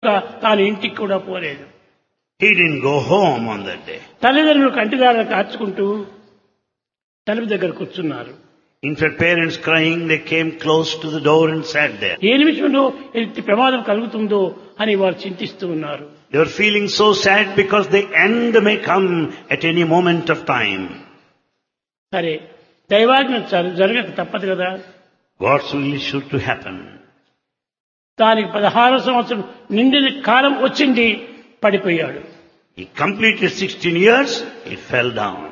తాను ఇంటికి కూడా పోలేదు. He didn't go home on that day. తల్లిదండ్రులు కంటిదారులు కార్చుకుంటూ తలుపు దగ్గర కూర్చున్నారు. In fact, parents crying, they came close to the door and sat there. ఏ నిమిషంలో ఎట్టి ప్రమాదం కలుగుతుందో అని వారు చింతిస్తూ ఉన్నారు. They were feeling so sad because the end may come at any moment of time. సరే, దైవాజ్ఞ జరగక తప్పదు కదా. God's will is sure to happen. దానికి 16వ సంవత్సరం నిండిన కాలం వచ్చింది, పడిపోయాడు. He completed 16 years, he fell down.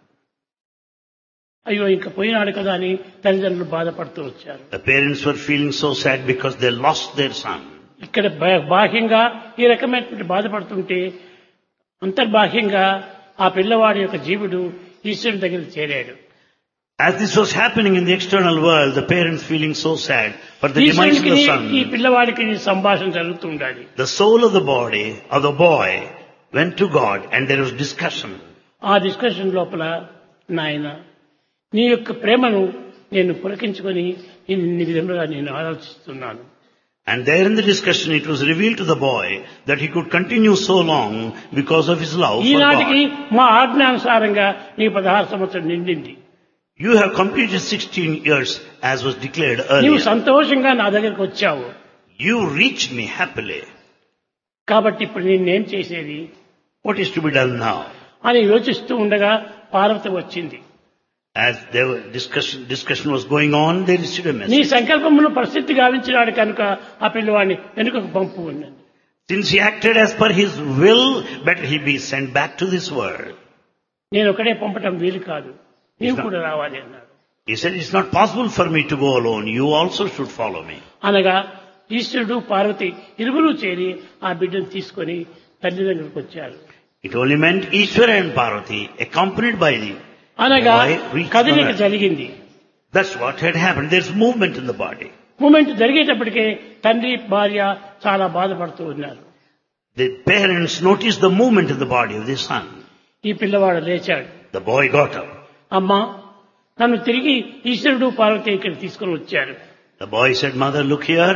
అయ్యో ఇంకా పోయినాడు కదా అని తల్లిదండ్రులు బాధపడుతూ వచ్చారు. The parents were feeling so sad because they lost their son. ఇక్కడ బాహ్యంగా ఈ రకమైనటువంటి బాధపడుతుంటే అంతర్బాహ్యంగా ఆ పిల్లవాడి యొక్క జీవుడు ఈశ్వరుని దగ్గరికి చేరాడు. As this was happening in the external world, the parents feeling so sad for the demise of the son. ఈ పిల్లవాడికి సంభాషణ జరుగుతూ ఉండాలి. The soul of the body of the boy went to God and there was discussion. ఆ discussion లోపల, నాయన నీ యొక్క ప్రేమను నేను పులకించుకొని ఇన్ని విధంగా నేను ఆలోచిస్తున్నాను. And there in the discussion it was revealed to the boy that he could continue so long because of his love for ఈనాటికి God. మా ఆజ్ఞానుసారంగా నీ 16 సంవత్సరం నిండింది. You have completed 16 years as was declared నీవు earlier. సంతోషంగా నా దగ్గరికి వచ్చావు. You reached me happily. కాబట్టి ఇప్పుడు నేనేం చేసేది What is to be done now? అని యోచిస్తూ ఉండగా పార్వతి వచ్చింది. As their discussion was going on, they received a నీ message. సంకల్పమును పరిస్థితి గావించినాడు కనుక ఆ పిల్లవాడిని వెనుకకు పంపు ఉన్నది. Since he acted as per his will, better he be sent back to this world. నేను ఒకడే పంపటం వీలు కాదు, నీవు కూడా రావాలి అన్నాడు. He said, it's not possible for me to go alone. You also should follow me. అనగా ఈశ్వరుడు పార్వతి ఇరువురు చేరి ఆ బిడ్డను తీసుకొని తల్లి దగ్గరకు వచ్చారు. It only meant Ishvara and Parvati, accompanied by the అనగా boy, reached కదలిక the జరిగింది. That's what had happened. There's movement in the body. Moment జరిగేటప్పటికే తండ్రి భార్య చాలా బాధపడుతూ ఉన్నారు. The parents noticed the movement in the body of their son. ఈ పిల్లవాడు లేచాడు. The boy got up. అమ్మా, నన్ను తిరిగి ఈశ్వరుడు పార్వతి ఇక్కడ తీసుకొని వచ్చారు. The boy said, Mother, look here.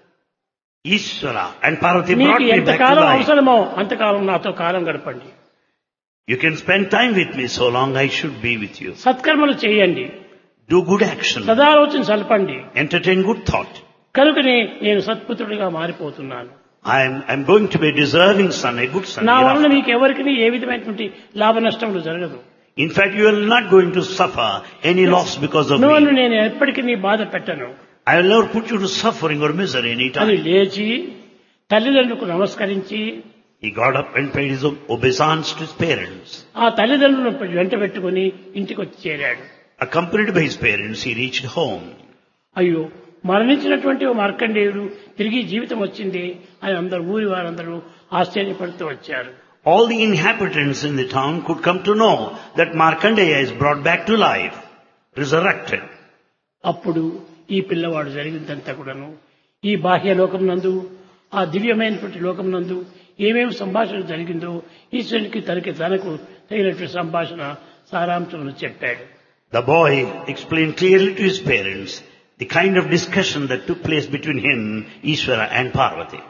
Ishvara and Parvati మీకు brought me back to ఎంతకాలం life. అవసరమో అంతకాలం నాతో కాలం గడపండి. You can spend time with me so long I should be with you. సత్కర్మలు చేయండి, Do good action. సదాలోచన సల్పండి. Entertain good thought. కనుకనే నేను సత్పుత్రుడిగా మారిపోతున్నాను. I'm going to be a deserving son, a good son. నా వలన hereafter. మీకు ఎవరికి ఏ విధమైనటువంటి లాభ నష్టములు జరగదు. In fact, you are not going to suffer any loss because of నువ్వు me. నేను ఎప్పటికీ నీ బాధ పెట్టను I will never put you to suffering or misery any అని time. లేచి తల్లిదండ్రులకు నమస్కరించి He got up and paid his obeisance to his parents. ఆ తల్లిదండ్రులను వెంట పెట్టుకుని ఇంటికి వచ్చి చేరాడు. Accompanied by his parents, he reached home. అయ్యో, మరణించినటువంటి ఓ మార్కండేయుడు తిరిగి జీవితం వచ్చింది అని అందరు ఊరి వారందరూ ఆశ్చర్యపడుతూ వచ్చారు. All the inhabitants in the town could come to know that Markandeya is brought back to life, resurrected. అప్పుడు ఈ పిల్లవాడు జరిగిందంతా కూడాను ఈ బాహ్య లోకం నందు, ఆ దివ్యమైనటువంటి లోకం నందు ఏమేమి సంభాషణ జరిగిందో ఈశ్వరునికి తనకు తగినటువంటి సంభాషణ సారాంశమును చెప్పాడు. The boy explained clearly to his parents the kind of discussion that took place between him, Ishvara and Parvati.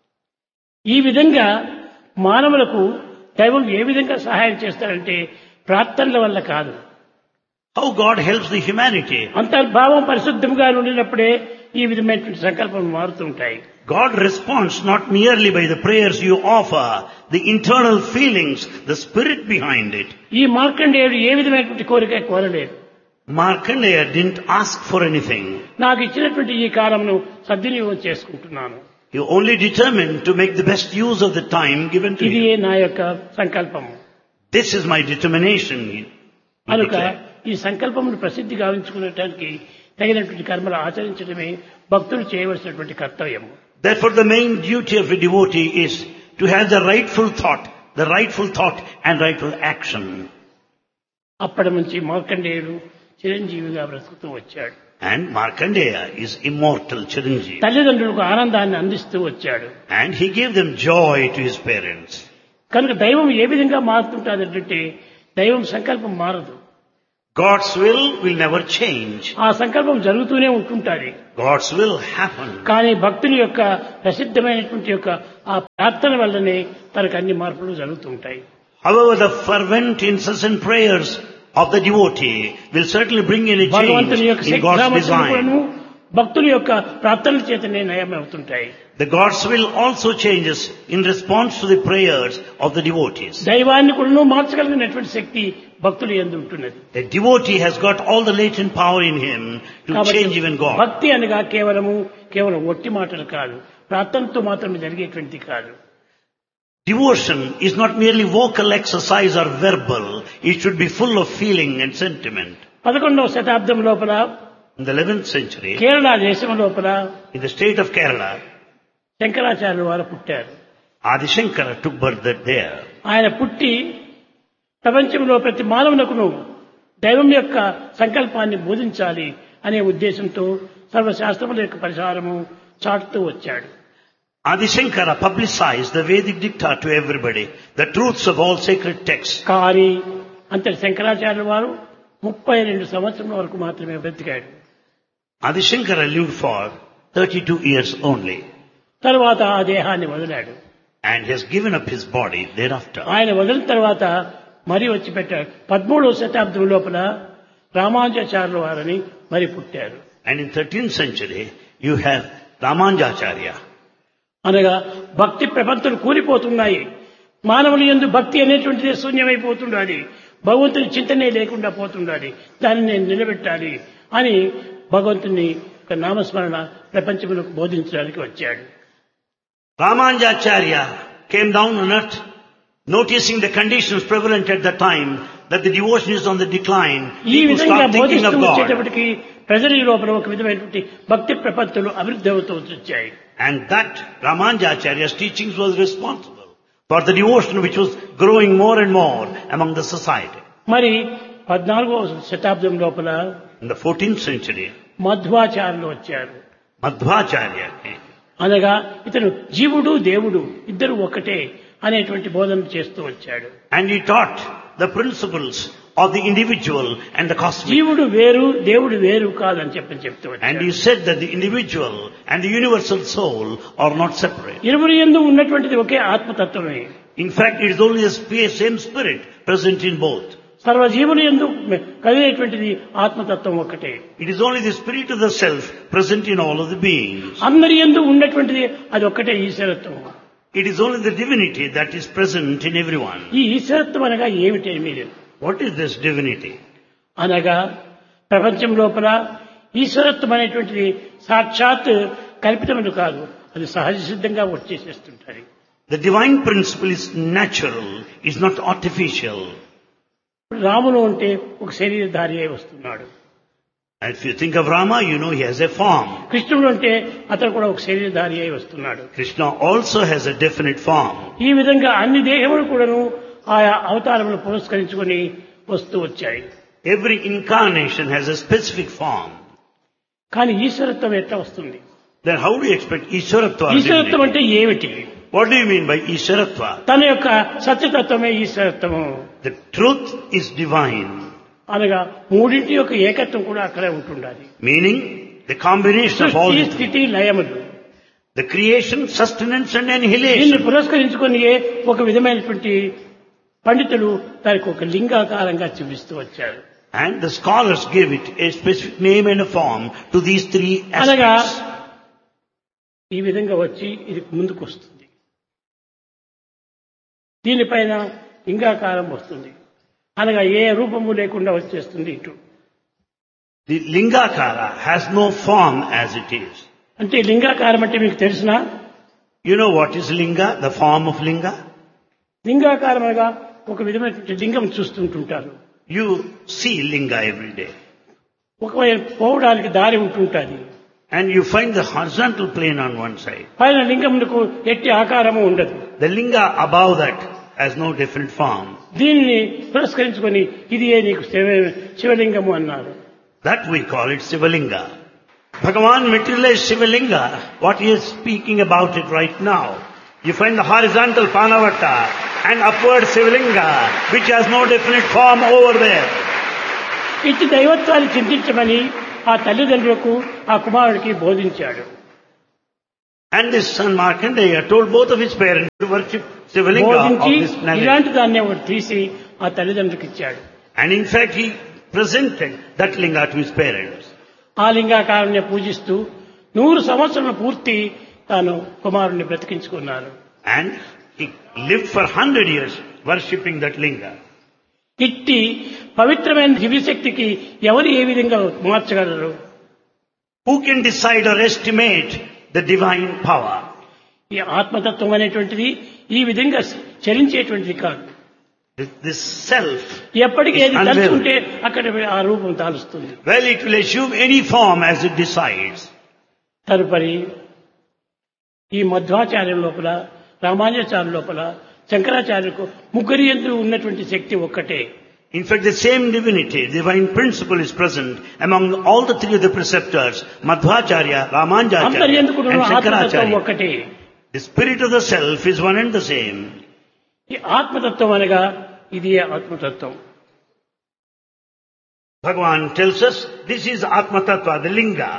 ఈ విధంగా మానవులకు దైవం ఏ విధంగా సహాయం చేస్తారంటే ప్రార్థనల వల్ల కాదు. How God helps the humanity. అంతర్భావం పరిశుద్ధంగా ఉండినప్పుడే ఈ విధమైనటువంటి సంకల్పం మారుతుంటాయి. God responds not merely by the prayers you offer, the internal feelings, the spirit behind it. ఈ మార్కండేయుడు ఏ విధమైనటువంటి కోరిక కోరలేదు. Markandeya didn't ask for anything. నాకు ఇచ్చినటువంటి ఈ కాలంను సద్వినియోగం చేసుకుంటున్నాను. He only determined to make the best use of the time given to ఇది him. నా యొక్క సంకల్పము. This is my determination. he కనుక declared. ఈ సంకల్పమును ప్రసిద్ధి గావించుకునేటానికి తగినటువంటి కర్మలు ఆచరించడమే భక్తులు చేయవలసినటువంటి కర్తవ్యము. Therefore the main duty of a devotee is to have the rightful thought and rightful action. అప్పటి నుంచి మార్కండేయుడు చిరంజీవిగా బ్రతుకుతూ వచ్చాడు. And Markandeya is immortal Chiranjeevi. తల్లిదండ్రులకు ఆనందాన్ని అందిస్తూ వచ్చాడు. And he gave them joy to his parents. కనుక దైవం ఏ విధంగా మారుతుంటాదంటే దైవం సంకల్పం మారదు. God's will never change. ఆ సంకల్పం జరుగుతూనే ఉంటుంటుంది. God's will happen. కానీ భక్తుని యొక్క ప్రసిద్ధమైనటువంటి యొక్క ఆ ప్రార్థన వల్లనే తనకు అన్ని మార్పులు జరుగుతూ ఉంటాయి. However, the fervent, incessant prayers of the devotee will certainly bring in a change భగవంతుని యొక్క in God's design. భక్తుని యొక్క ప్రార్థనల చేతనే నయమవుతుంటాయి. The God's will also changes in response to the prayers of the devotees. దైవాన్ని కూడా మార్చగలిగినటువంటి శక్తి భక్తులు యందు ఉంటున్నది. The devotee has got all the latent power in him to change even God. భక్తి అనగా కేవలం ఒట్టి మాటలు కాదు, ప్రార్థనతో మాత్రమే జరిగేటువంటిది కాదు. Devotion is not merely vocal exercise or verbal. It should be full of feeling and sentiment. 11వ శతాబ్దం లోపల In the 11th century, Kerala దేశం లోపల in the state of Kerala, శంకరాచార్యుల వారు పుట్టారు. Adi Shankara took birth there. ఆయన పుట్టి ప్రపంచంలో ప్రతి మానవునకును దైవం యొక్క సంకల్పాన్ని బోధించాలి అనే ఉద్దేశంతో సర్వశాస్త్రముల యొక్క పరిహారము చాటుతూ వచ్చాడు. Adi Shankara publicized the Vedic dicta to everybody, the truths of all sacred texts. కానీ అంతటి శంకరాచార్యుల వారు 32 సంవత్సరాల వరకు మాత్రమే బ్రతికాడు. Adi Shankara lived for 32 years only. తర్వాత ఆ దేహాన్ని వదిలాడు. And he has given up his body thereafter. ఆయన వదిలిన తర్వాత మరి వచ్చి పెట్టాడు. 13వ శతాబ్దం లోపల రామానుజాచార్యుల వారని మరి పుట్టారు. And in 13th century, you have Ramanujacharya. అనగా భక్తి ప్రపంచం కూలిపోతున్నాయి. మానవుని యందు భక్తి అనేటువంటిది శూన్యమైపోతుండాలి. భగవంతుని చింతనే లేకుండా పోతుండాలి. దాన్ని నేను నిలబెట్టాలి అని భగవంతుని యొక్క నామస్మరణ ప్రపంచములకు బోధించడానికి వచ్చాడు. Ramanujacharya came down on earth, noticing the conditions prevalent at the time, that the devotion is on the decline. ఈ People విధంగా start thinking బోధిస్తూ of God. వచ్చేటప్పటికి ప్రజల లోపల ఒక విధమైనటువంటి భక్తి ప్రపత్తులు అభివృద్ధి అవుతూ వచ్చాయి. And that Ramanujacharya's teachings was responsible for the devotion which was growing more and more among the society. మరి 14వ శతాబ్దం లోపల In the 14th century, మధ్వాచార్యులు వచ్చారు. Madhvacharya came. అనగా ఇతను జీవుడు దేవుడు ఇద్దరు ఒకటే అనేటువంటి బోధన చేస్తూ వచ్చాడు. And he taught the principles of the individual and the cosmic. జీవుడు వేరు దేవుడు వేరు కాదని చెప్తూ And వచ్చాడు. he said that the individual and the universal soul are not separate. ఇరువురి యందు ఉన్నటువంటిది ఒకే ఆత్మతత్వమే. In fact, it is only the same spirit present in both. సర్వజీవుల యందు కలిగేటువంటిది ఆత్మతత్వం ఒకటే. It is only the spirit of the self present in all of the beings. అందరి యందు ఉన్నటువంటిది అది ఒక్కటే ఈశ్వరత్వం. It is only the divinity that is present in everyone. ఈ ఈశ్వరత్వం అనగా ఏమిటి మీరు? What is this divinity? అనగా ప్రపంచం లోపల ఈశ్వరత్వం అనేటువంటిది సాక్షాత్ కల్పితములు కాదు, అది సహజ సిద్ధంగా వచ్చేసేస్తుంటారు. The divine principle is natural, is not artificial. రాముడు అంటే ఒక శరీరధారి అయి వస్తున్నాడు. And if you think of Rama, you know he has a form. కృష్ణుడు అంటే అతను కూడా ఒక శరీరధారి అయి వస్తున్నాడు. Krishna also has a definite form. ఈ విధంగా అన్ని దేహములు కూడాను ఆయా అవతారములు పురస్కరించుకొని వస్తూ వచ్చాయి. Every incarnation has a specific form. కానీ ఈశ్వరత్వం ఎట్లా వస్తుంది? Then how do you expect Ishwaratva? or ఈశ్వరత్వం divinity? అంటే ఏమిటి? What do you mean by Ishwaratva? తన యొక్క సత్యతత్వమే ఈశ్వరత్వము. The truth is divine. అనగా మూడింటి యొక్క ఏకత్వం కూడా అక్కడే ఉంటుండాలి. Meaning the combination of all సృష్టి, the three. స్థితి, లయములు. The creation, sustenance and దీన్ని annihilation. పురస్కరించుకొని ఒక విధమైనటువంటి పండితులు దానికి ఒక లింగాకారంగా చూపిస్తూ వచ్చారు. And the scholars gave it a specific name and a form to these three అనగా aspects. ఈ విధంగా వచ్చి ఇది ముందుకు వస్తుంది. దీనిపైన లింగాకారం వస్తుంది. అనగా ఏ రూపము లేకుండా వచ్చేస్తుంది ఇటు. The Lingakara has no form as it is. అంటే లింగాకారం అంటే మీకు తెలిసినా? You know what is Linga? The form of Linga? లింగాకారం అనగా ఒక విధమైనటువంటి లింగం చూస్తుంటుంటారు. You see Linga every day. ఒకవైపు పోవడానికి దారి ఉంటుంటుంది. And you find the horizontal plane on one side. పైన లింగమునకు ఎట్టి ఆకారము ఉండదు. The Linga above that has no different form. దీనిని పురస్కరించుకొని ఇది నీకు శివలింగము అన్నారు. That we call it Sivalinga. Bhagavan materialized Sivalinga, what he is speaking about it right now. You find the horizontal Panavata and upward Sivalinga, which has no definite form over there. ఇట్టి దైవత్వాన్ని చింతించమని ఆ తల్లిదండ్రులకు ఆ కుమారుడికి బోధించాడు. And this son Markandeya told both of his parents to worship Shivalinga of బోధించి this narrative. ఇలాంటి దాన్ని ఒకటి తీసి ఆ తల్లిదండ్రులకు ఇచ్చాడు. And in fact he presented that linga to his parents. ఆ లింగాకారాన్ని పూజిస్తూ 100 సంవత్సరాలు పూర్తి తాను కుమారుణ్ణి బ్రతికించుకున్నాను. And he lived for 100 years worshipping that linga. ఇట్టి పవిత్రమైన దివ్యశక్తికి ఎవరు ఏ విధంగా మార్చగలరు? Who can decide or estimate the divine power? ఈ ఆత్మతత్వం అనేటువంటిది ఈ విధంగా చలించేటువంటిది కాదు. This self ఎప్పటికీ is ఏది తలుచుకుంటే unwavering. అక్కడ ఆ రూపం తాలుస్తుంది. Well, it will assume any form as it decides. తదుపరి ఈ మధ్వాచార్యం లోపల, రామానుజాచార్య లోపల, శంకరాచార్యులకు ముగ్గురి యందు ఉన్నటువంటి శక్తి ఒక్కటే. In fact, the same divinity, divine principle is present among all the three of the preceptors, Madhvacharya, అందరి Ramanujacharya యందు కూడా and ఆత్మతత్వం Shankaracharya. ఒక్కటే. The spirit of the self is one and the same. ఈ ఆత్మతత్వం అనగా ఇది ఆత్మతత్వం. Bhagavan tells us this is Atma Tattva, the linga.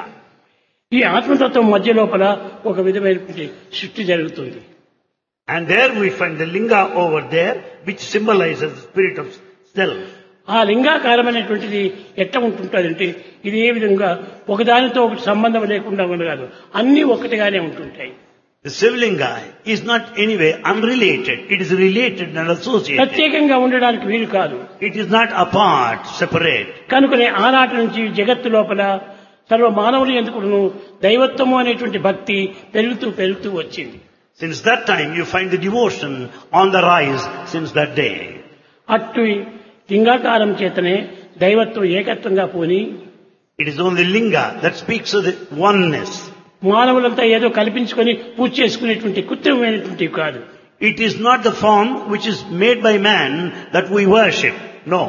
ఈ ఆత్మతత్వం మధ్య లోపల ఒక విధమైనటువంటి సృష్టి జరుగుతుంది. And there we find the linga over there, which symbolizes the spirit of self. ఆ లింగాకారమైనటువంటిది ఎట్లా ఉంటుంటాదంటే ఇది ఏ విధంగా ఒకదానితో ఒకటి సంబంధం లేకుండా ఉండదు, అన్ని ఒకటిగానే ఉంటుంటాయి. The Shivalinga is not anyway unrelated. It is related and associated. ప్రత్యేకంగా ఉండడానికి వీలు కాదు. It is not apart, separate. కనుకనే ఆనాటి నుంచి జగత్తు లోపల సర్వ మానవులు ఎందుకును దైవత్వము అనేటువంటి భక్తి పెరుగుతూ వచ్చింది. Since that time you find the devotion on the rise since that day. అట్టు లింగాకారం చేతనే దైవత్వం ఏకత్వంగా పోని It is only linga that speaks of the oneness. మానవులంతా ఏదో కల్పించుకొని పూజ చేసుకునేటువంటి కృత్రిమమైనటువంటివి కాదు. It is not the form which is made by man that we worship. No.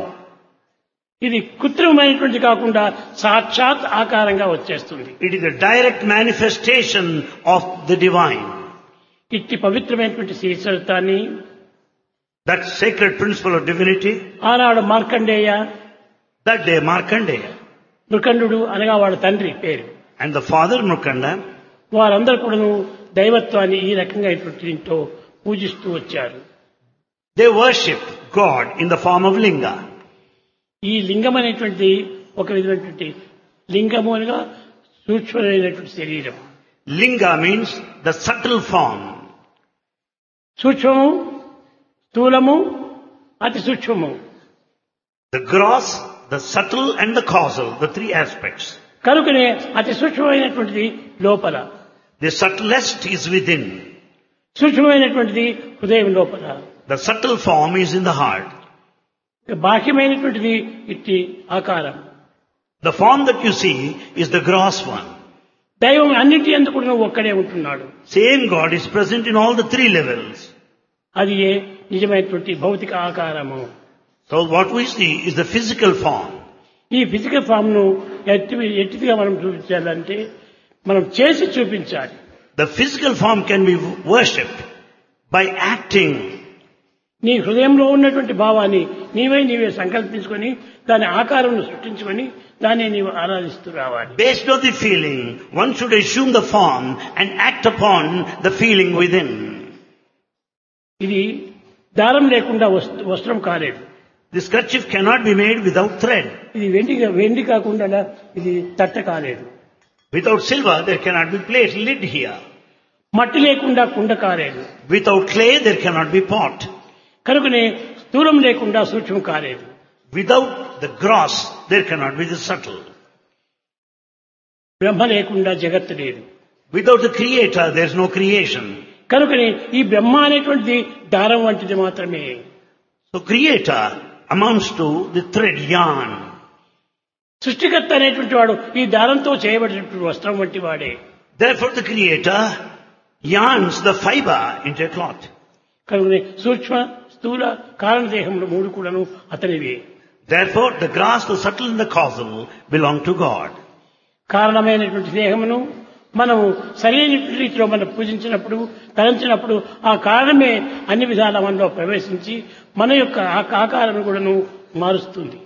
ఇది కృత్రిమమైనటువంటి కాకుండా సాక్షాత్ ఆకారంగా వచ్చేస్తుంది. It is a direct manifestation of the divine. ఇట్టి పవిత్రమైనటువంటి శ్రీచరితాన్ని That sacred principle of divinity, ఆనాడు Markandeya, that day Markandeya Mrikandu అనగా వాడు తండ్రి పేరు, and the father Mrukanda, వారందరూ కూడాను దైవత్వాన్ని ఈ రకంగా దీంతో పూజిస్తూ వచ్చారు. they worship God in the form of linga. ఈ లింగం అనేటువంటిది ఒక విధమైనటువంటి లింగము అనగా సూక్ష్మమైనటువంటి శరీరం. Linga means the subtle form. సూక్ష్మము, స్థూలము, అతి సూక్ష్మము. The gross, the subtle and the causal, the three aspects. కనుకనే అతి సూక్ష్మమైనటువంటిది లోపల, The subtlest is within. సూక్ష్మమైనటువంటిది హృదయం లోపల, The subtle form is in the heart. బాహ్యమైనటువంటిది ఇట్టి ఆకారం. The form that you see is the gross one. దైవం అన్నింటి యందు కూడా ఒక్కడే ఉంటున్నాడు. Same God is present in all the three levels. అది ఏ నిజమైనటువంటి భౌతిక ఆకారము. So what we see is the physical form. ఈ ఫిజికల్ ఫామ్ ను ఎట్టిగా మనం చూపించాలంటే మనం చేసి చూపించాలి. The physical form can be worshipped by acting. నీ హృదయంలో ఉన్నటువంటి భావాన్ని నీవే సంకల్పించుకొని దాని ఆకారం సృష్టించుకొని దాన్ని నీవు ఆరాధిస్తూ రావాలి. Based on the feeling, one should assume the form and act upon the feeling within. ఇది దారం లేకుండా వస్త్రం కాలేదు. This kerchief cannot be made without thread. ఇది వెండి కాకుండా ఇది తట్ట కాలేదు. Without silver, there cannot be plate lid here. మట్టి లేకుండా కుండ కాలేదు. Without clay, there cannot be pot. కనుకనే స్థూలం లేకుండా సూక్ష్మం కాలేదు. Without the gross, there cannot be the subtle. బ్రహ్మ లేకుండా జగత్తు లేదు. Without the creator, there is no creation. కనుకనే ఈ బ్రహ్మ అనేటువంటిది దారం వంటిది మాత్రమే. So creator amounts to the thread yarn. సృష్టికర్త అనేటువంటి వాడు ఈ దారంతో చేయబడినటువంటి వస్త్రం వంటి వాడే. Therefore the creator yarns the fiber into a cloth. కనుకనే సూక్ష్మ, స్థూల, కారణదేహములు మూడు కూడాను అతనివే. Therefore the gross, the subtle and the causal belong to God. కారణమైనటువంటి దేహమును మనము సరైన రీతిలో మనం పూజించినప్పుడు, తలంచినప్పుడు ఆ కారణమే అన్ని విధాల మనలో ప్రవేశించి మన యొక్క ఆకారం కూడాను మారుస్తుంది.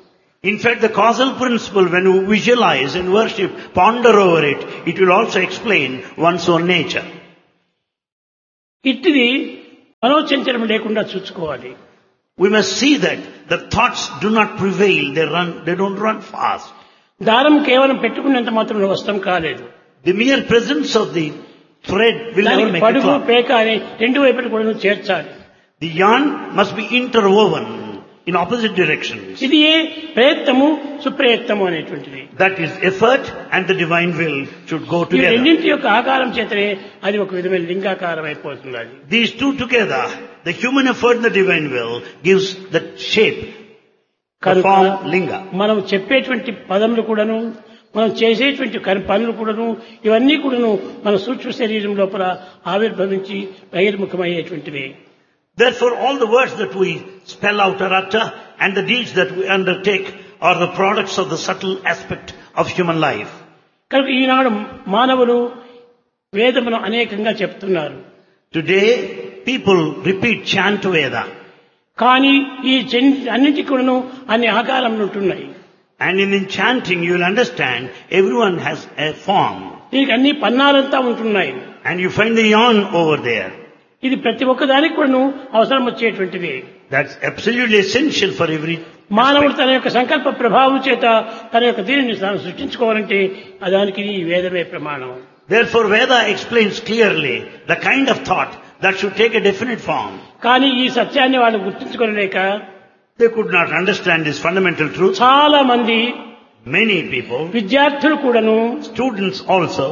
In fact, the causal principle, when you visualize and worship, ponder over it, it will also explain one's own nature. ఇట్టిది మనోచంచలం లేకుండా చూసుకోవాలి. We must see that the thoughts do not prevail, they don't run fast. దారం కేవలం పెట్టుకున్నంత మాత్రం వస్తం కాలేదు. The mere presence of the thread will never make a పడుగు cloth. పేక అని రెండు వైపులు కూడా చేర్చాలి. The yarn must be interwoven in opposite directions. ఇది ప్రయత్నము సుప్రయత్నము అనేటువంటిది. That is effort and the divine will should go ఈ together. రెండింటి యొక్క ఆకారం చేతనే అది ఒక విధమైన లింగాకారం అయిపోతుంది. అది These two together, the human effort and the divine will, gives the shape, the form, linga. మనం చెప్పేటువంటి పదములు కూడాను, మనం చేసేటువంటి పనులు కూడాను, ఇవన్నీ కూడాను మన సూక్ష్మ శరీరం లోపల ఆవిర్భవించి బహిర్ముఖమయ్యేటువంటివి. Therefore, all the words that we spell out or utter and the deeds that we undertake are the products of the subtle aspect of human life. కనుక ఈనాడు మానవులు వేదమును అనేకంగా చెప్తున్నారు. Today, people repeat chant Veda. కానీ ఈ అన్నింటికి కూడాను అన్ని ఆకారములు ఉంటున్నాయి. And in chanting, you will understand everyone has a form. దీనికి అన్ని పన్నాలంతా ఉంటున్నాయి. And you find the yarn over there. ఇది ప్రతి ఒక్కదానికి కూడాను అవసరం వచ్చేటువంటిది. That's absolutely essential for every మానవుడు తన యొక్క సంకల్ప ప్రభావం చేత తన యొక్క దీనిని తాను సృష్టించుకోవాలంటే దానికి ఈ వేదమే ప్రమాణం. Therefore, Veda explains clearly the kind of thought that should take a definite form. కానీ ఈ సత్యాన్ని వాళ్ళు గుర్తించుకోలేక They could not understand this fundamental truth. చాలా మంది Many people, విద్యార్థులు కూడాను students also,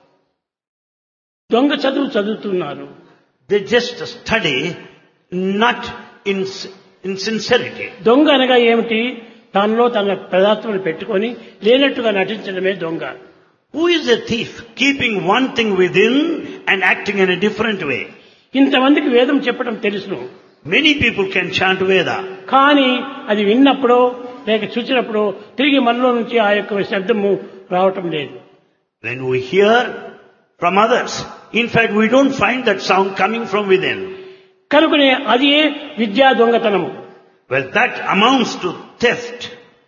దొంగ చదువు చదువుతున్నారు. they just study not in sincerity. దొంగ అనగా ఏమిటి? తనలో తన పదార్థములు పెట్టుకొని లేనట్టుగా నటించడమే దొంగ. Who is a thief? Keeping one thing within and acting in a different way. ఇంతమందికి వేదం చెప్పడం తెలుసును. Many people can chant Veda. కానీ అది విన్నప్పుడో లేక చూసినప్పుడో తిరిగి మనలో నుంచి ఆ యొక్క శబ్దము రావటం లేదు. When we hear from others, in fact, we don't find that sound coming from within. కనుకనే అది విద్యా దొంగతనము. Well, that amounts to theft.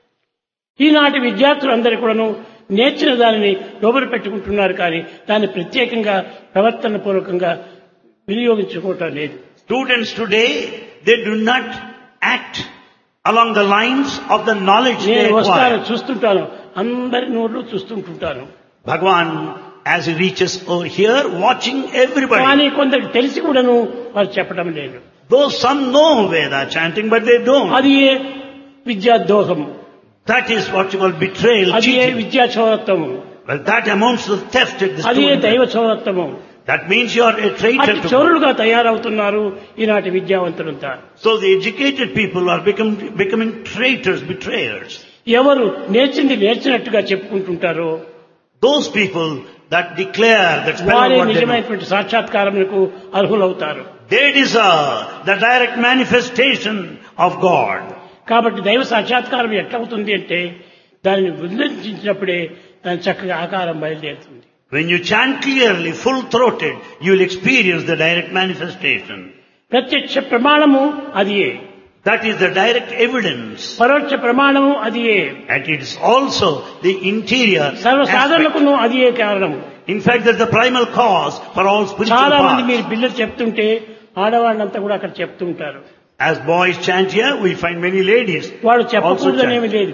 ఈనాటి విద్యార్థులందరూ కూడాను నేర్చిన దానిని లోపల పెట్టుకుంటున్నారు కానీ దాన్ని ప్రత్యేకంగా ప్రవర్తన పూర్వకంగా వినియోగించుకోవటం లేదు. Students today, they do not act along the lines of the knowledge they నేను వస్తాను acquire. చూస్తుంటాను, అందరి నోళ్ళు చూస్తుంటుంటాను. Bhagavan, as he reaches over here, watching everybody. కానీ కొందరికి తెలిసి కూడాను వారు చెప్పడం లేదు. Though some know Veda chanting, but they don't. అది విద్యా దోహము, That is what you call betrayal, అది cheating. విద్యా చౌరత్వము, Well, that amounts to theft at the అది దైవ student. చౌరత్వము. That means you are a traitor అతి to God. చౌరులుగా తయారవుతున్నారు ఈనాటి విద్యావంతులంతా. So the educated people are becoming traitors, betrayers. ఎవరు నేర్చినట్టుగా చెప్పుకుంటుంటారో Those people that declare that spell వారే what they know, నిజమైనటువంటి సాక్షాత్కారములకు అర్హులవుతారు. they deserve the direct manifestation of God. కాబట్టి దైవ సాక్షాత్కారం ఎట్లవుతుంది అంటే దానిని ఉల్లంఘించినప్పుడే దాని చక్కగా ఆకారం బయలుదేరుతుంది. When you chant clearly, full-throated, you will experience the direct manifestation. ప్రత్యక్ష ప్రమాణము అదియే, That is the direct evidence. పరోక్ష ప్రమాణము అదియే, And it is also the interior aspect. సర్వసాధారణకును అదియే కారణము. In fact, that's the primal cause for all spiritual చాలా మంది మీరు paths. పిల్లలు చెప్తుంటే ఆడవాళ్ళంతా కూడా అక్కడ చెప్తుంటారు. As boys chant here, we find many ladies వాళ్ళు also చెప్పకూడదనేమి chant. లేదు.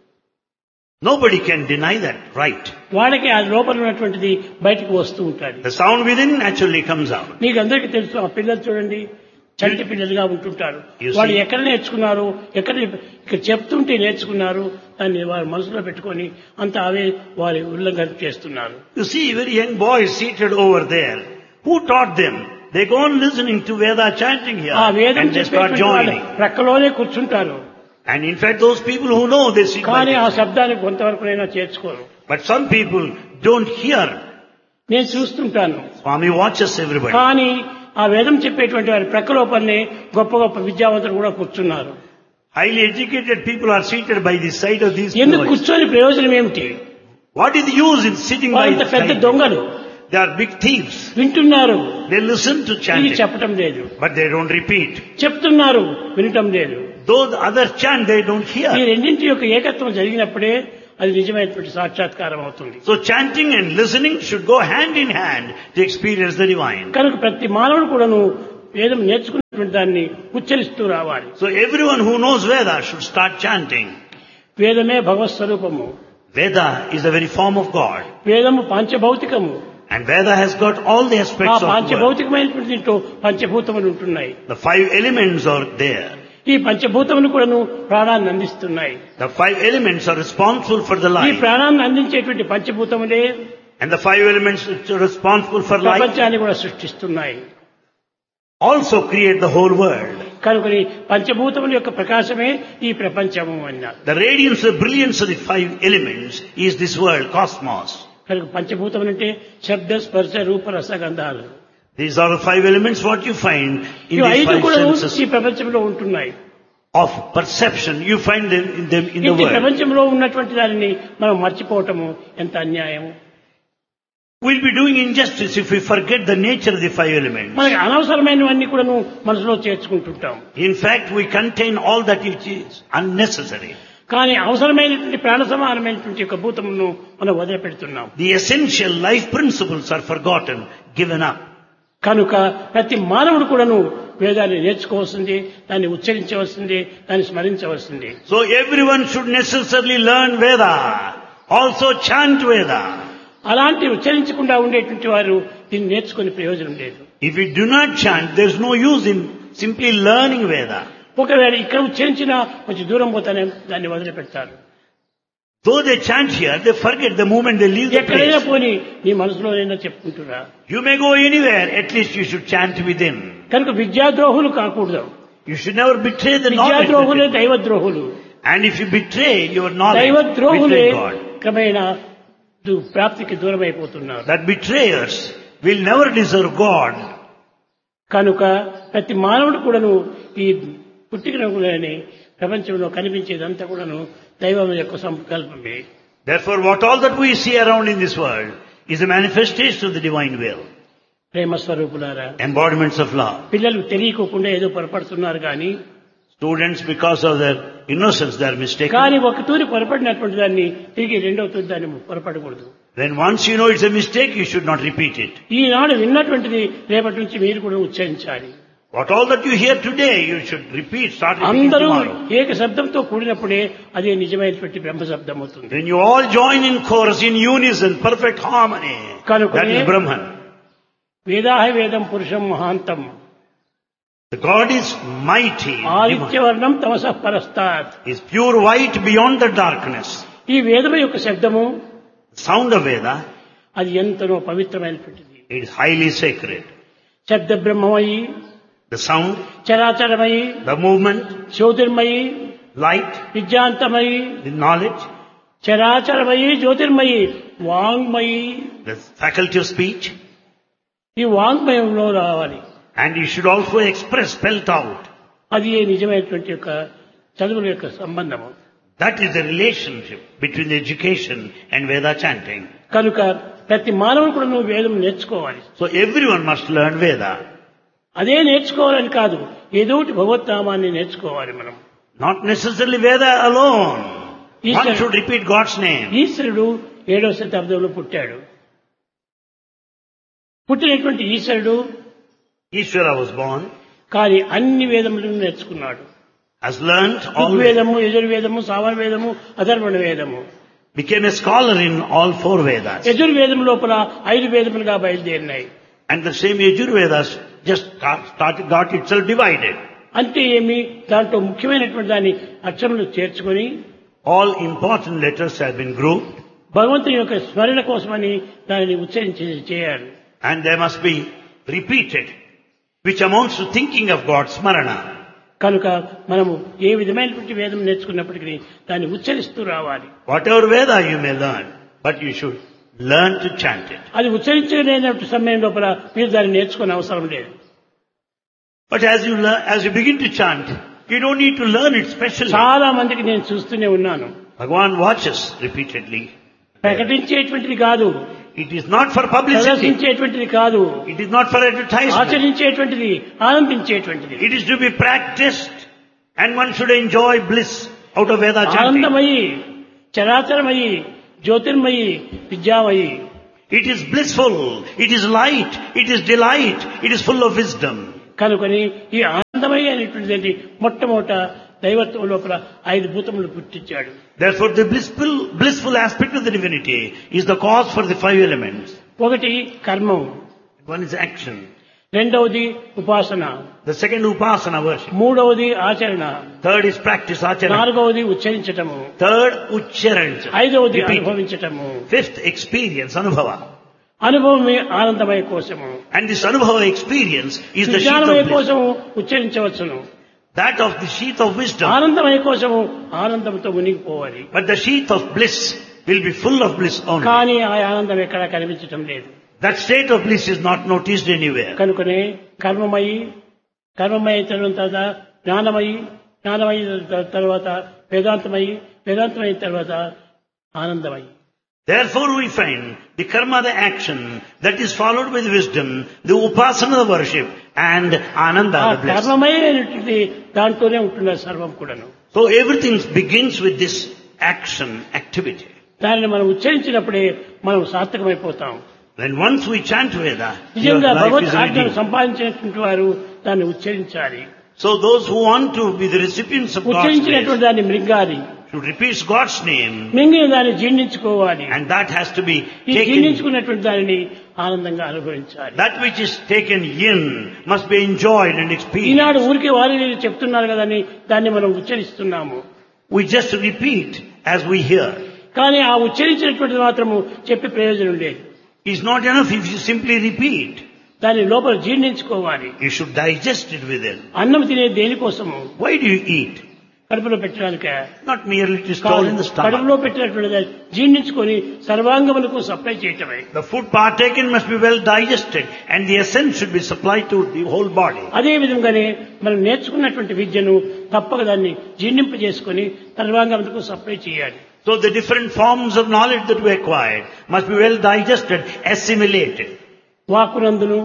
Nobody can deny that, right? వాళ్ళకి ఆ లోపల ఉన్నటువంటిది బయటకు వస్తూ ఉంటాడు. The sound within naturally comes out. మీకు అందరికీ తెలుసు, ఆ పిల్లలు చూడండి చంటి పిల్లలుగా ఉంటుంటారు. You see. వాళ్ళు ఎక్కడ నేర్చుకున్నారు, ఇక్కడ చెప్తుంటే నేర్చుకున్నారు, దాన్ని వారి మనసులో పెట్టుకొని అంత అవే వారి ఉల్లంఘన చేస్తున్నారు. You see very young boys seated over there. Who taught them? They go on listening to Veda chanting here ఆ వేదం and they start చెప్పేటువంటి వాళ్ళు joining. ప్రక్కలోనే కూర్చుంటారు. And in fact, those people who know, they sit by కానీ ఆ themselves. శబ్దాన్ని కొంతవరకునైనా చేర్చుకోరు. But some people don't hear. నేను చూస్తుంటాను. Swami watches everybody. కానీ ఆ వేదం చెప్పేటువంటి వారి ప్రక్క లోపలనే గొప్ప గొప్ప విద్యావంతులు కూడా కూర్చున్నారు. Highly educated people are seated by the side of these ఎందుకు boys. కూర్చొని ప్రయోజనం ఏమిటి? What is the use in sitting by వాళ్ళంత the పెద్ద side? దొంగలు. They are big thieves. వింటున్నారు, They listen to ఇది chanting, చెప్పటం లేదు. but they don't repeat. చెప్తున్నారు, వినటం లేదు. Though the others chant, they don't ఈ hear. రెండింటి యొక్క ఏకత్వం జరిగినప్పుడే అది నిజమైనటువంటి సాక్షాత్కారం అవుతుంది. So chanting and listening should go hand in hand to experience the divine. కనుక ప్రతి మానవుడు కూడాను వేదం నేర్చుకున్నటువంటి దాన్ని ఉచ్చరిస్తూ రావాలి. So everyone who knows Veda should start chanting. వేదమే భగవత్ స్వరూపము. Veda is the very form of God. వేదము పంచభౌతికము. And Veda has got all the ఆ aspects of God. పంచభౌతికమైనటువంటి దీంట్లో పంచభూతములు ఉంటున్నాయి. The 5 elements are there. ఈ పంచభూతములు కూడాను ప్రాణాన్ని అందిస్తున్నాయి. The 5 elements are responsible for the ఈ life. ప్రాణాన్ని అందించేటువంటి పంచభూతములే And the 5 elements which are responsible for life ప్రపంచాన్ని కూడా సృష్టిస్తున్నాయి. also create the whole world. కనుకని పంచభూతముల యొక్క ప్రకాశమే ఈ ప్రపంచము అన్నారు. The radiance, the brilliance of the 5 elements is this world, cosmos. కనుక పంచభూతములు అంటే శబ్ద స్పర్శ రూప రస గంధాలు. These are the 5 elements what you find in ఇవి these ఐదు 5 కూడా senses ఈ ప్రపంచంలో ఉంటున్నాయి. of perception. You find them in the ఇంటి world. ప్రపంచంలో ఉన్నటువంటి దానిని మనం మర్చిపోవటము ఎంత అన్యాయం. We'll be doing injustice if we forget the nature of the 5 elements. మనకి అనవసరమైనవన్నీ కూడాను మనసులో చేర్చుకుంటుంటాం. In fact, we contain all that which is unnecessary. కానీ అవసరమైనటువంటి ప్రాణ సమానమైనటువంటి యొక్క భూతమును మనం వదిలిపెడుతున్నాం. The essential life principles are forgotten, given up. కనుక ప్రతి మానవుడు కూడాను వేదాన్ని నేర్చుకోవాల్సింది, దాన్ని ఉచ్చరించవలసింది, దాన్ని స్మరించవలసింది. So everyone should necessarily learn Veda, also chant Veda. అలాంటి ఉచ్చరించకుండా ఉండేటువంటి వారు దీన్ని నేర్చుకునే ప్రయోజనం లేదు. If we do not chant, there is no use in simply learning Veda. ఒకవేళ ఇక్కడ ఉచ్చరించినా కొంచెం దూరం పోతానే దాన్ని వదిలిపెడతారు. Though they chant here, they forget the moment they leave the ఎక్కడైనా place. పోని నీ మనసులోనైనా చెప్పుకుంటున్నా. You may go anywhere, at least you should chant within. కనుక విద్యాద్రోహులు కాకూడదు. You should never betray the knowledge. విద్యాద్రోహులే దైవద్రోహులు. And if you betray your knowledge, దైవద్రోహులే betray God. క్రమేణా ప్రాప్తికి దూరమైపోతున్నారు. That betrayers will never deserve God. కనుక ప్రతి మానవుడు కూడాను ఈ పుట్టికని ప్రపంచంలో కనిపించేదంతా కూడాను దైవం యొక్క సంకల్పమే. Therefore, what all that we see around in this world is a manifestation of the divine will. ప్రేమ స్వరూపులారా, Embodiments of love. పిల్లలు తెలియకోకుండా ఏదో పొరపడుతున్నారు కానీ Students, because of their innocence, they are mistaken. కానీ ఒక తూరి పొరపడినటువంటి దాన్ని తిరిగి రెండవ తూరి దాన్ని పొరపడకూడదు. When once you know it's a mistake, you should not repeat it. ఈనాడు విన్నటువంటిది రేపటి నుంచి మీరు కూడా ఉచ్చరించాలి. What all that you hear today, you should repeat, start repeating అందరూ tomorrow. ఏక శబ్దంతో కూడినప్పుడే అదే నిజమైనటువంటి బ్రహ్మ శబ్దం అవుతుంది. When you all join in chorus, in unison, perfect harmony, that is Brahman. వేదాహ వేదం పురుషం మహాంతం The God is mighty, ఆదిత్యవర్ణం తమసః పరస్తాత్. is pure white beyond the darkness. ఈ వేదము యొక్క శబ్దము The sound of Veda, అది ఎంతనో పవిత్రమైనటువంటిది. it is highly sacred. శబ్ద బ్రహ్మమయి, The sound, చరాచరమయి, the movement, Jyotirmayi, light, విద్యాంతమయి, the knowledge, చరాచరమయి, Jyotirmayi, వాంగ్మయి. the faculty of speech, ఈ వాంగ్మయంలో రావాలి. and you should also express, spelt out. అది నిజమైనటువంటి యొక్క చదువుల యొక్క సంబంధము. That is the relationship between the education and Veda chanting. కనుక ప్రతి మానవుడు కూడా నువ్వు వేదం నేర్చుకోవాలి. So everyone must learn Veda. అదే నేర్చుకోవాలని కాదు, ఏదో ఒకటి భగవద్నామాన్ని నేర్చుకోవాలి మనం. Not necessarily Veda alone. One Easter- should repeat God's name. ఈశ్వరుడు 7వ శతాబ్దంలో పుట్టాడు. పుట్టినటువంటి ఈశ్వరుడు Ishvara was born, కానీ అన్ని వేదములను నేర్చుకున్నాడు. has learnt all, ఋగ్వేదము, యజుర్వేదము, సామవేదము, అథర్వణ వేదము. became a scholar in all 4 Vedas. యజుర్వేదం లోపల 5 వేదములుగా బయలుదేరినాయి. And the same Yajurvedas just got itself divided. అంటే ఏమి, దాంట్లో ముఖ్యమైనటువంటి దాన్ని అక్షరములు చేర్చుకొని All important letters have been grouped భగవంతుని యొక్క స్మరణ కోసమని దానిని ఉచ్చరించి చేయాలి. and they must be repeated, which amounts to thinking of God's Smarana. కనుక మనము ఏ విధమైనటువంటి వేదం నేర్చుకున్నప్పటికీ దాన్ని ఉచ్చరిస్తూ రావాలి. Whatever Veda you may learn, but you should learn to chant it. అది ఉచ్చరించలేనటువంటి సమయం లోపల మీరు దాన్ని నేర్చుకునే అవసరం లేదు. But as you begin to chant, you don't need to learn it specially. చాలా మందికి నేను చూస్తూనే ఉన్నాను. Bhagavan watches repeatedly. ప్రకటించేటువంటిది కాదు, It is not for publicity. ప్రదర్శించేటువంటిది కాదు, It is not for advertisement. ఆచరించేటువంటిది, ఆనందించేటువంటిది. It is to be practiced And one should enjoy bliss out of Veda chanting. ఆనందమయి, చరాచరమయి, Jyotirmayi, విద్యామయి. It is blissful, it is light, it is delight, it is full of wisdom. కనుకొని ఈ ఆనందమయి అనేటువంటిది మొట్టమొదట దైవత్వం లోపల 5 భూతములు పుట్టించాడు. Therefore the blissful aspect of the divinity is the cause for the 5 elements. ఒకటి కర్మం, One is action. రెండవది ఉపాసన, The second upasana worship. మూడవది ఆచరణ, Third is practice acharana. నాలుగవది ఉచ్చరించటము, Third ucharancha. ఐదవది Repeat. అనుభవించటము. Fifth experience anubhava. అనుభవమే ఆనందమయ కోశము. And this anubhava experience is the sheath విజ్ఞానమయ of bliss. కోశము ఉచ్చరించవచ్చును. That of the sheath of wisdom. ఆనందమయ కోశము ఆనందంతో మునిగిపోవాలి. But the sheath of bliss will be full of bliss only. కానీ ఆ ఆనందం ఎక్కడా కనిపించటం లేదు. That state of bliss is not noticed anywhere. కనుకనే కర్మమయి, కర్మమయ తర్వాత జ్ఞానమయి, జ్ఞానమయ తర్వాత వేదాంతమయి, వేదాంతమయ తర్వాత ఆనందమయి. Therefore we find the karma, the action, that is followed by the wisdom, the upasana, the worship, and ananda, ఆ the bliss. కర్మమయ అనేటువంటి దాంట్లోనే ఉంటున్నారు సర్వం కూడాను. So everything begins with this action, activity. దానిని మనం ఉచ్చరించినప్పుడే మనం సార్థకమైపోతాం. When once we chant Veda, your నిజంగా life భగవత్ is ఆజ్ఞను redeemed. సంపాదించినటువంటి వారు దాన్ని ఉచ్చరించాలి. So those who want to be the recipients of God's ఉచ్చరించినటువంటి grace దాన్ని మృంగాలి, should repeat God's name, మింగిన దాన్ని జీర్ణించుకోవాలి. and that has to be ఈ taken. జీర్ణించుకున్నటువంటి దానిని ఆనందంగా అనుభవించాలి. That which is taken in must be enjoyed and experienced. ఈనాడు ఊరికి వారి చెప్తున్నారు కదా అని దాన్ని మనం ఉచ్చరిస్తున్నాము. We just repeat as we hear. కానీ ఆ ఉచ్చరించినటువంటి మాత్రము చెప్పే ప్రయోజనం లేదు. It's not enough if you simply repeat. దాన్ని లోపల జీర్ణించుకోవాలి. You should digest it within. అన్నం తినే దేనికోసము? Why do you eat? కడుపులో పెట్టడానిక Not merely to store in the stomach. కడుపులో పెట్టినటువంటి దాన్ని జీర్ణించుకొని సర్వాంగములకు సప్లై చేయటమే. The food partaken must be well digested and the essence should be supplied to the whole body. అదే విధంగానే మనం నేర్చుకున్నటువంటి విద్యను తప్పక దాన్ని జీర్ణింపజేసుకొని సర్వాంగములకు సప్లై చేయాలి. So the different forms of knowledge that we acquired must be well digested, assimilated. వాక్కునందును,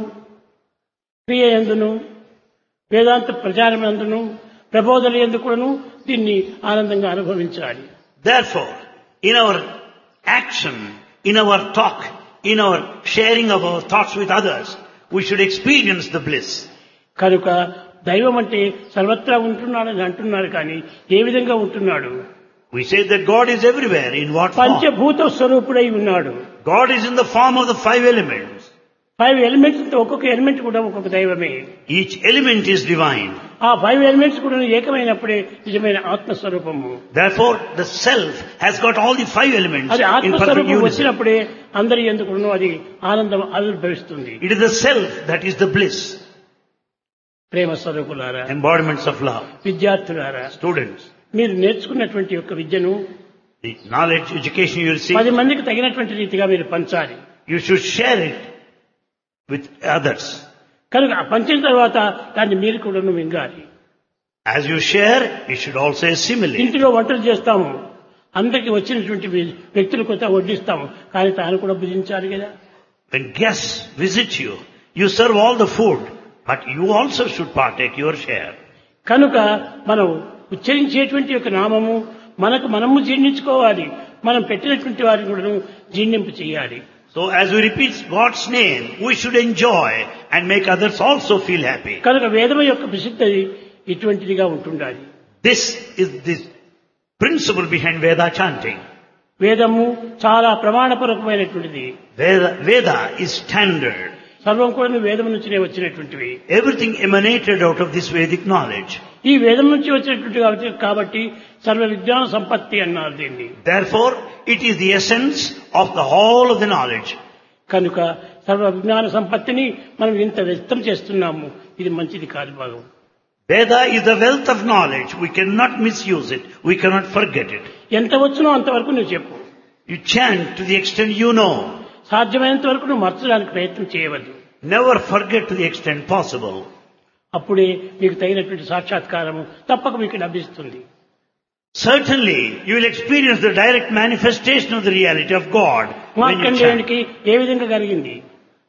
క్రియయందును, వేదాంత ప్రచారమందును, ప్రబోధన ఎందుకును దీన్ని ఆనందంగా అనుభవించాలి. Therefore, in our action, in our talk, in our sharing of our thoughts with others, we should experience the bliss. కనుక దైవం అంటే సర్వత్రా ఉంటున్నాడని అంటున్నారు కానీ ఏ విధంగా ఉంటున్నాడు? We say that God is everywhere. In what form? పంచభూత స్వరూపుడై ఉన్నాడు. God is in the form of the 5 elements. 5 elements, ఒక్కొక్క ఎలిమెంట్ కూడా ఒక్కొక్క దైవమే. Each element is divine. ఆ 5 ఎలిమెంట్స్ కూడా ఏకమైనప్పుడే నిజమైన ఆత్మస్వరూపము. Therefore, the self has got all the 5 elements అది in perfect ఆత్మస్వరూపం unison. వచ్చినప్పుడే అందరి ఎందుకును అది ఆనందం ఆవిర్భవిస్తుంది. It is the self that is the bliss. ప్రేమ స్వరూపులారా, Embodiments of love. విద్యార్థులారా, Students, మీరు నేర్చుకున్నటువంటి యొక్క విద్యను the knowledge, education you 10 receive, మందికి తగినటువంటి రీతిగా మీరు పంచాలి. you should share it with others. కనుక ఆ పంచిన తర్వాత దాన్ని మీరు కూడా మింగాలి. As you share, you should also assimilate. ఇంటిలో వంటలు చేస్తాము, అందరికి వచ్చినటువంటి వ్యక్తులకు వడ్డిస్తాము, కానీ తాను కూడా భుజించాలి కదా. When guests visit you, you serve all the food, but you also should partake your share. కనుక మనం ఉచ్చరించేటువంటి యొక్క నామము మనము జీర్ణించుకోవాలి, మనం పెట్టినటువంటి వారిని కూడా జీర్ణింపు చేయాలి. So as we repeat God's name, we should enjoy and make others also feel happy. కనుక వేదము యొక్క ప్రసిద్ధి ఇటువంటిదిగా ఉంటుండాలి. This is the principle behind Veda chanting. వేదము చాలా ప్రమాణపూర్వకమైనటువంటిది. Veda is standard. సర్వం కూడా వేదం నుంచినే వచ్చినటువంటివి. Everything emanated out of this Vedic knowledge. ఈ వేదం నుంచి వచ్చినటువంటి కాబట్టి సర్వ విజ్ఞాన సంపత్తి అన్నారు దీన్ని. Therefore, it is the essence of the whole of the knowledge. కనుక సర్వ విజ్ఞాన సంపత్తిని మనం ఇంత వ్యక్తం చేస్తున్నాము, ఇది మంచిది కాదు భాగం. Veda is the wealth of knowledge. We cannot misuse it. We cannot forget it. ఎంత వచ్చునో అంతవరకు నువ్వు చెప్పు. You chant to the extent you know. సాధ్యమైనంత వరకు నువ్వు మర్చడానికి ప్రయత్నం చేయవద్దు. Never forget to the extent possible. అప్పుడే మీకు తగినటువంటి సాక్షాత్కారము తప్పక మీకు లభిస్తుంది. Certainly, you will experience the direct manifestation of the reality of God when you chant. మార్కండేయునికి ఏ విధంగా కలిగింది?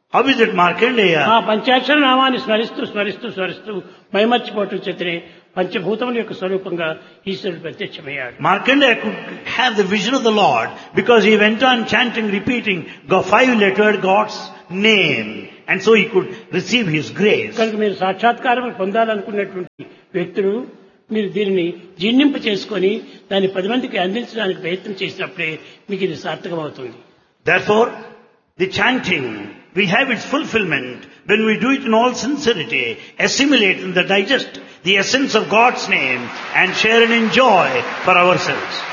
How is it Markandeya? ఆ పంచాక్షర నామాన్ని స్మరిస్తూ స్మరిస్తూ స్మరిస్తూ మైమర్చిపోవటం చేతనే పంచభూతముల యొక్క స్వరూపంగా ఈశ్వరుడు ప్రత్యక్షమయ్యాడు. Markandeya could have the vision of the Lord because he went on chanting, repeating 5-lettered God's name, and so he could receive his grace. కనుక మీరు సాక్షాత్కారం పొందాలనుకున్నటువంటి వ్యక్తులు మీరు దీనిని జీర్ణింప చేసుకొని దాన్ని 10 మందికి అందించడానికి ప్రయత్నం చేసినప్పుడే మీకు ఇది సార్థకమవుతుంది. Therefore, the chanting will have its fulfillment when we do it in all sincerity, assimilate and digest the essence of God's name and share and enjoy for ourselves.